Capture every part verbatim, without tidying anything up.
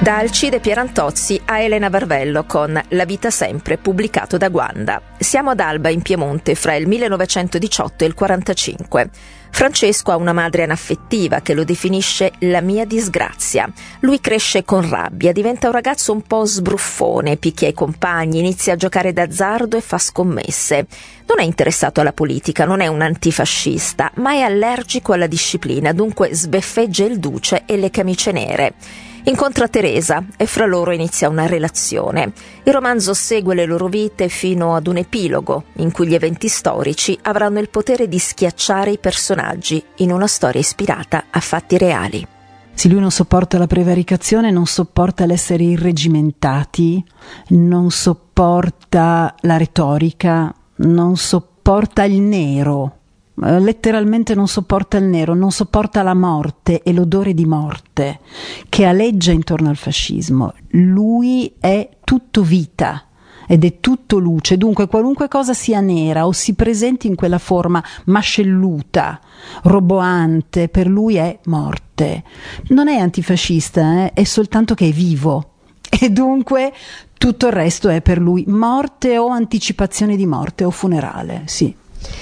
Da Alcide Pierantozzi a Elena Varvello con La vita sempre, pubblicato da Guanda. Siamo ad Alba in Piemonte fra il millenovecentodiciotto e il quarantacinque. Francesco ha una madre anaffettiva che lo definisce la mia disgrazia. Lui cresce con rabbia, diventa un ragazzo un po' sbruffone, picchia i compagni, inizia a giocare d'azzardo e fa scommesse. Non è interessato alla politica, non è un antifascista, ma è allergico alla disciplina, dunque sbeffeggia il duce e le camicie nere. Incontra Teresa e fra loro inizia una relazione. Il romanzo segue le loro vite fino ad un epilogo in cui gli eventi storici avranno il potere di schiacciare i personaggi in una storia ispirata a fatti reali. Sì, lui non sopporta la prevaricazione, non sopporta l'essere irregimentati, non sopporta la retorica, non sopporta il nero. Letteralmente non sopporta il nero, non sopporta la morte e l'odore di morte che aleggia intorno al fascismo. Lui è tutto vita ed è tutto luce, dunque qualunque cosa sia nera o si presenti in quella forma mascelluta, roboante, per lui è morte. Non è antifascista, eh? È soltanto che è vivo e dunque tutto il resto è per lui morte o anticipazione di morte o funerale, sì.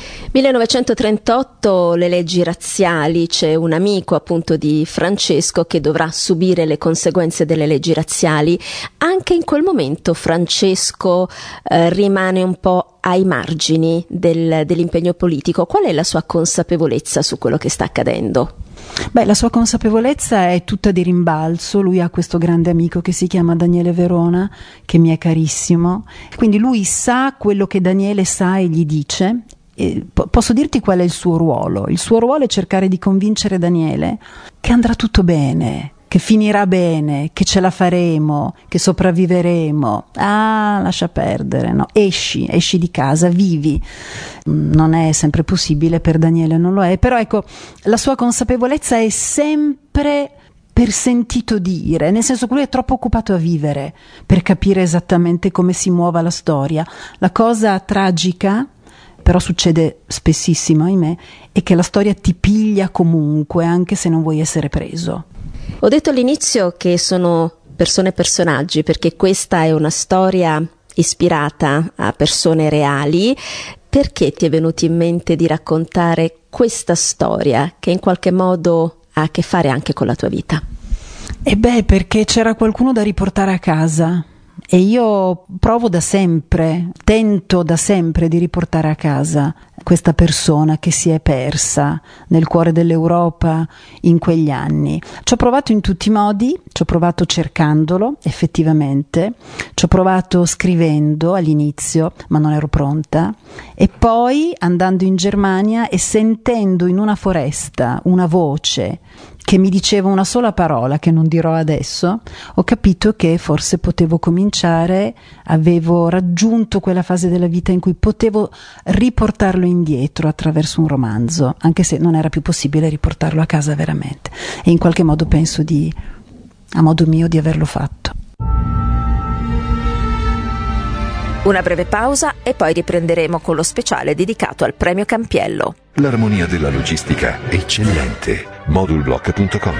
millenovecentotrentotto, le leggi razziali, c'è un amico appunto di Francesco che dovrà subire le conseguenze delle leggi razziali. Anche in quel momento Francesco eh, rimane un po' ai margini del, dell'impegno politico. Qual è la sua consapevolezza su quello che sta accadendo? Beh, la sua consapevolezza è tutta di rimbalzo. Lui ha questo grande amico che si chiama Daniele Verona, che mi è carissimo, quindi lui sa quello che Daniele sa e gli dice. Eh, po- posso dirti qual è il suo ruolo? Il suo ruolo è cercare di convincere Daniele che andrà tutto bene, che finirà bene, che ce la faremo, che sopravviveremo. Ah, lascia perdere, no? Esci, esci di casa, vivi. Non è sempre possibile per Daniele, non lo è, però ecco, la sua consapevolezza è sempre per sentito dire, nel senso che lui è troppo occupato a vivere per capire esattamente come si muova la storia. La cosa tragica, però succede spessissimo, ahimè, è che la storia ti piglia comunque, anche se non vuoi essere preso. Ho detto all'inizio che sono persone e personaggi, perché questa è una storia ispirata a persone reali. Perché ti è venuto in mente di raccontare questa storia che in qualche modo ha a che fare anche con la tua vita? E beh, perché c'era qualcuno da riportare a casa. E io provo da sempre, tento da sempre di riportare a casa questa persona che si è persa nel cuore dell'Europa in quegli anni. Ci ho provato in tutti i modi, ci ho provato cercandolo, effettivamente, ci ho provato scrivendo all'inizio, ma non ero pronta, e poi andando in Germania e sentendo in una foresta una voce che mi diceva una sola parola che non dirò adesso, ho capito che forse potevo cominciare, avevo raggiunto quella fase della vita in cui potevo riportarlo indietro attraverso un romanzo, anche se non era più possibile riportarlo a casa veramente. E in qualche modo penso di, a modo mio, di averlo fatto. Una breve pausa e poi riprenderemo con lo speciale dedicato al premio Campiello. L'armonia della logistica eccellente. Modulblock punto com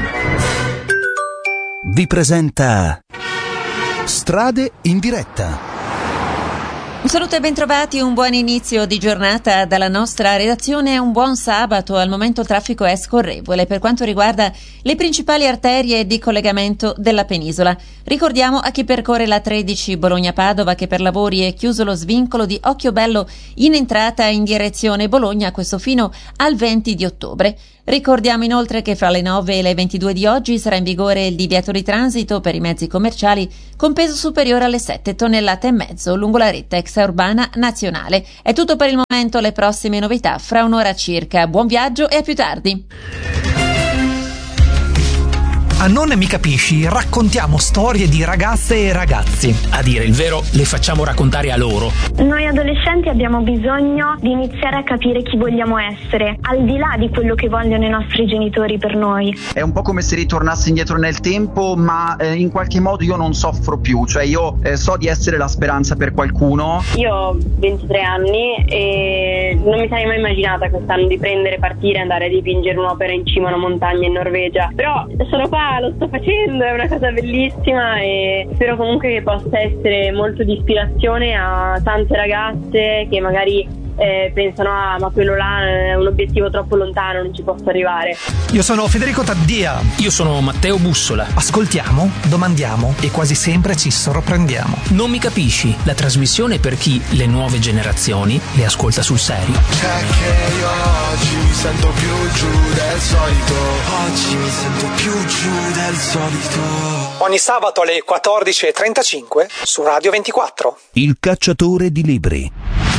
vi presenta Strade in diretta. Un saluto e bentrovati, un buon inizio di giornata dalla nostra redazione, un buon sabato. Al momento il traffico è scorrevole per quanto riguarda le principali arterie di collegamento della penisola. Ricordiamo a chi percorre la tredici Bologna-Padova che per lavori è chiuso lo svincolo di Occhiobello in entrata in direzione Bologna, questo fino al venti di ottobre. Ricordiamo inoltre che fra le nove e le ventidue di oggi sarà in vigore il divieto di transito per i mezzi commerciali con peso superiore alle sette tonnellate e mezzo lungo la rete extraurbana nazionale. È tutto per il momento, le prossime novità fra un'ora circa. Buon viaggio e a più tardi. A Non mi capisci raccontiamo storie di ragazze e ragazzi. A dire il vero, le facciamo raccontare a loro. Noi adolescenti abbiamo bisogno di iniziare a capire chi vogliamo essere, al di là di quello che vogliono i nostri genitori per noi. È un po' come se ritornassi indietro nel tempo, ma eh, in qualche modo io non soffro più, cioè io eh, so di essere la speranza per qualcuno. Io ho ventitré anni e non mi sarei mai immaginata quest'anno di prendere, partire e andare a dipingere un'opera in cima a una montagna in Norvegia, però sono qua realtà lo sto facendo, è una cosa bellissima e spero comunque che possa essere molto di ispirazione a tante ragazze che magari eh, pensano ah ma quello là è un obiettivo troppo lontano, non ci posso arrivare. Io sono Federico Taddia. Io sono Matteo Bussola. Ascoltiamo, domandiamo e quasi sempre ci sorprendiamo. Non mi capisci? La trasmissione per chi le nuove generazioni le ascolta sul serio. C'è che io oggi mi sento più giù del solito. Oggi mi sento più giù del solito. Ogni sabato alle quattordici e trentacinque su Radio ventiquattro. Il cacciatore di libri.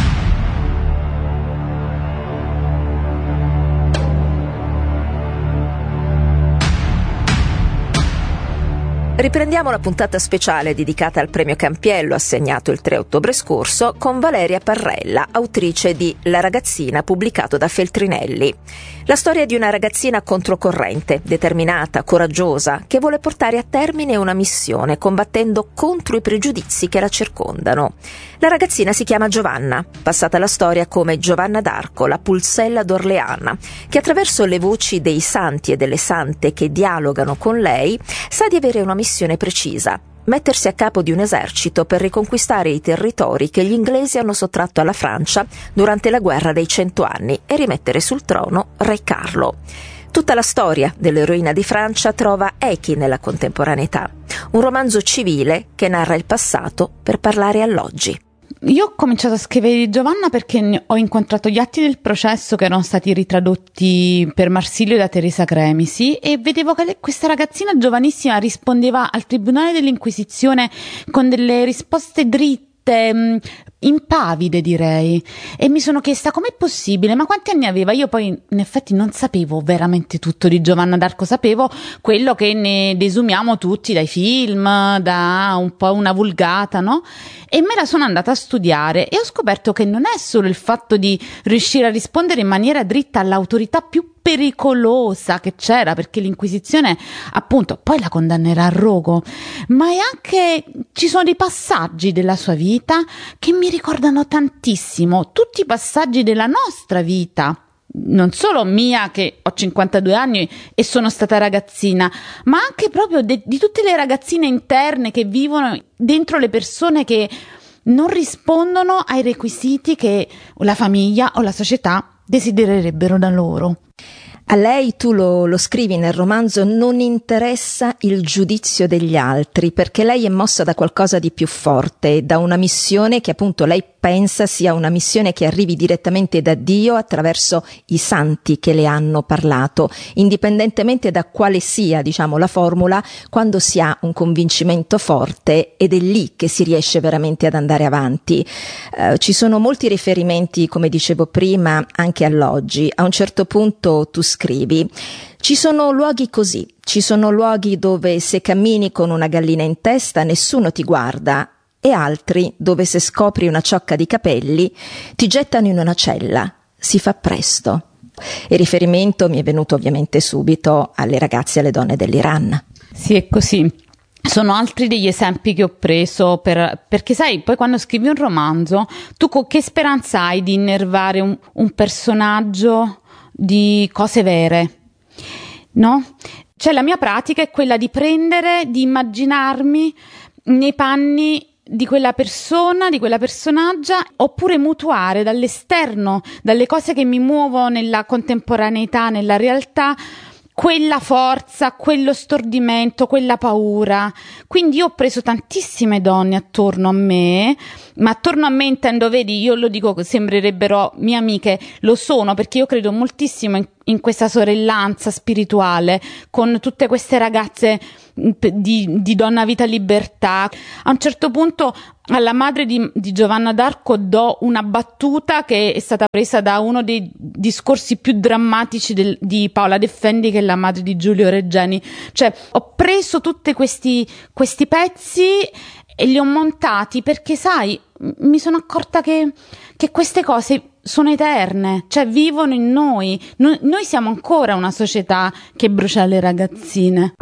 Riprendiamo la puntata speciale dedicata al premio Campiello assegnato il tre ottobre scorso con Valeria Parrella, autrice di La ragazzina, pubblicato da Feltrinelli. La storia di una ragazzina controcorrente, determinata, coraggiosa, che vuole portare a termine una missione combattendo contro i pregiudizi che la circondano. La ragazzina si chiama Giovanna, passata alla storia come Giovanna d'Arco, la pulsella d'Orleana, che attraverso le voci dei santi e delle sante che dialogano con lei sa di avere una missione precisa: mettersi a capo di un esercito per riconquistare i territori che gli inglesi hanno sottratto alla Francia durante la guerra dei cento anni e rimettere sul trono Re Carlo. Tutta la storia dell'eroina di Francia trova echi nella contemporaneità, un romanzo civile che narra il passato per parlare all'oggi. Io ho cominciato a scrivere di Giovanna perché ho incontrato gli atti del processo che erano stati ritradotti per Marsilio da Teresa Cremisi e vedevo che questa ragazzina giovanissima rispondeva al Tribunale dell'Inquisizione con delle risposte dritte, impavide direi, e mi sono chiesta com'è possibile, ma quanti anni aveva? Io poi in effetti non sapevo veramente tutto di Giovanna d'Arco, sapevo quello che ne desumiamo tutti dai film, da un po' una vulgata, no? E me la sono andata a studiare e ho scoperto che non è solo il fatto di riuscire a rispondere in maniera dritta all'autorità più pericolosa che c'era, perché l'Inquisizione appunto poi la condannerà a rogo, ma è anche, ci sono dei passaggi della sua vita che mi ricordano tantissimo tutti i passaggi della nostra vita, non solo mia che ho cinquantadue anni e sono stata ragazzina, ma anche proprio de- di tutte le ragazzine interne che vivono dentro le persone che non rispondono ai requisiti che la famiglia o la società desidererebbero da loro. A lei, tu lo, lo scrivi nel romanzo, non interessa il giudizio degli altri, perché lei è mossa da qualcosa di più forte, da una missione che appunto lei pensa sia una missione che arrivi direttamente da Dio attraverso i santi che le hanno parlato, indipendentemente da quale sia, diciamo, la formula, quando si ha un convincimento forte ed è lì che si riesce veramente ad andare avanti. Eh, ci sono molti riferimenti, come dicevo prima, anche all'oggi. A un certo punto tu scrivi: ci sono luoghi così, ci sono luoghi dove se cammini con una gallina in testa nessuno ti guarda, e altri dove se scopri una ciocca di capelli ti gettano in una cella, si fa presto. E riferimento mi è venuto ovviamente subito alle ragazze e alle donne dell'Iran. Sì, è così. Sono altri degli esempi che ho preso per, perché sai, poi quando scrivi un romanzo tu con che speranza hai di innervare un, un personaggio di cose vere, no? Cioè la mia pratica è quella di prendere, di immaginarmi nei panni di quella persona, di quella personaggia, oppure mutuare dall'esterno, dalle cose che mi muovono nella contemporaneità, nella realtà, quella forza, quello stordimento, quella paura. Quindi io ho preso tantissime donne attorno a me, ma attorno a me intendo, vedi, io lo dico, sembrerebbero mie amiche, lo sono perché io credo moltissimo in, in questa sorellanza spirituale con tutte queste ragazze di, di Donna Vita Libertà. A un certo punto alla madre di, di Giovanna d'Arco do una battuta che è stata presa da uno dei discorsi più drammatici del, di Paola De Fendi, che è la madre di Giulio Regeni. Cioè ho preso tutti questi, questi pezzi e li ho montati perché, sai, mi sono accorta che, che queste cose sono eterne, cioè vivono in noi. No, noi siamo ancora una società che brucia le ragazzine.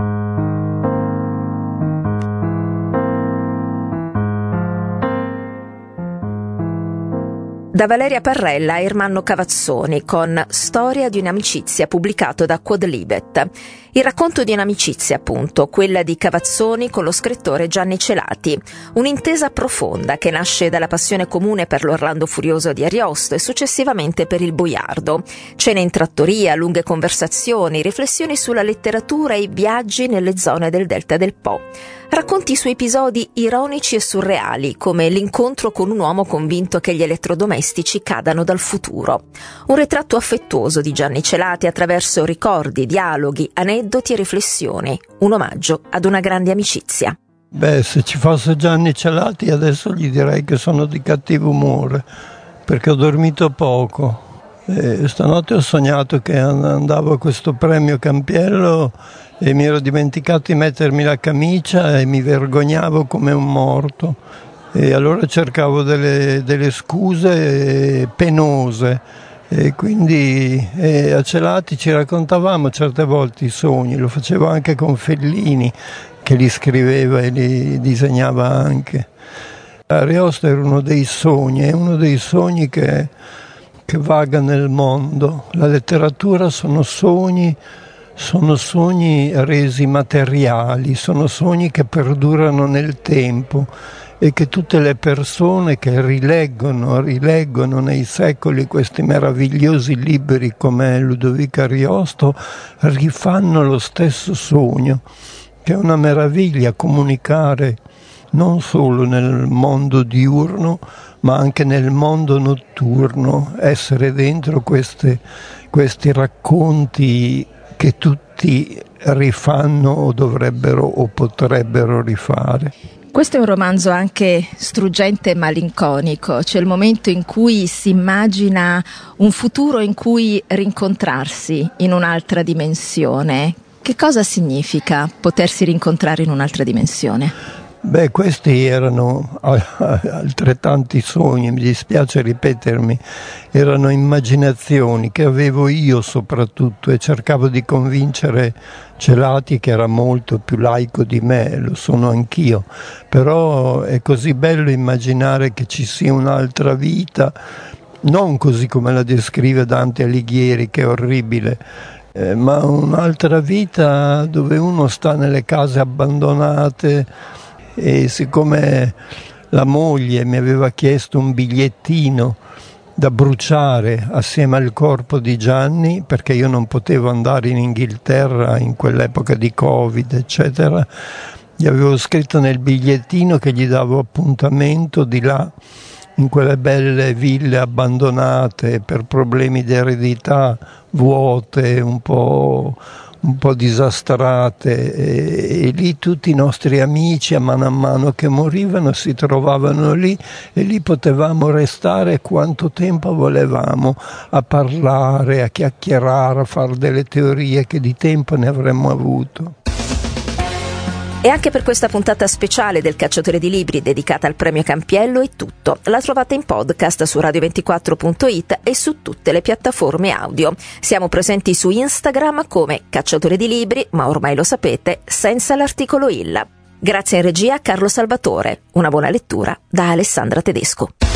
Da Valeria Parrella a Ermanno Cavazzoni con Storia di un'amicizia, pubblicato da Quodlibet. Il racconto di un'amicizia, appunto, quella di Cavazzoni con lo scrittore Gianni Celati. Un'intesa profonda che nasce dalla passione comune per l'Orlando Furioso di Ariosto e successivamente per il Boiardo. Cene in trattoria, lunghe conversazioni, riflessioni sulla letteratura e viaggi nelle zone del delta del Po. Racconti su episodi ironici e surreali, come l'incontro con un uomo convinto che gli elettrodomestici cadano dal futuro. Un ritratto affettuoso di Gianni Celati attraverso ricordi, dialoghi, aneddoti e riflessioni. Un omaggio ad una grande amicizia. Beh, se ci fosse Gianni Celati adesso gli direi che sono di cattivo umore, perché ho dormito poco. E stanotte ho sognato che andavo a questo premio Campiello e mi ero dimenticato di mettermi la camicia e mi vergognavo come un morto. E allora cercavo delle, delle scuse penose. E quindi e a Celati ci raccontavamo certe volte i sogni, lo facevo anche con Fellini, che li scriveva e li disegnava anche. Ariosto era uno dei sogni, è uno dei sogni che, che vaga nel mondo. La letteratura sono sogni, sono sogni resi materiali, sono sogni che perdurano nel tempo e che tutte le persone che rileggono, rileggono nei secoli questi meravigliosi libri come Ludovico Ariosto rifanno lo stesso sogno, che è una meraviglia comunicare non solo nel mondo diurno ma anche nel mondo notturno, essere dentro queste, questi racconti che tutti rifanno o dovrebbero o potrebbero rifare. Questo è un romanzo anche struggente e malinconico, c'è il momento in cui si immagina un futuro in cui rincontrarsi in un'altra dimensione. Che cosa significa potersi rincontrare in un'altra dimensione? Beh, questi erano altrettanti sogni, mi dispiace ripetermi, erano immaginazioni che avevo io soprattutto e cercavo di convincere Celati, che era molto più laico di me, lo sono anch'io, però è così bello immaginare che ci sia un'altra vita, non così come la descrive Dante Alighieri, che è orribile, eh, ma un'altra vita dove uno sta nelle case abbandonate. E siccome la moglie mi aveva chiesto un bigliettino da bruciare assieme al corpo di Gianni, perché io non potevo andare in Inghilterra in quell'epoca di Covid, eccetera, gli avevo scritto nel bigliettino che gli davo appuntamento di là, in quelle belle ville abbandonate per problemi di eredità, vuote, un po'... un po' disastrate e, e lì tutti i nostri amici a mano a mano che morivano si trovavano lì e lì potevamo restare quanto tempo volevamo a parlare, a chiacchierare, a fare delle teorie che di tempo ne avremmo avuto. E anche per questa puntata speciale del Cacciatore di Libri dedicata al premio Campiello è tutto. La trovate in podcast su radio ventiquattro punto it e su tutte le piattaforme audio. Siamo presenti su Instagram come Cacciatore di Libri, ma ormai lo sapete, senza l'articolo il. Grazie in regia a Carlo Salvatore. Una buona lettura da Alessandra Tedesco.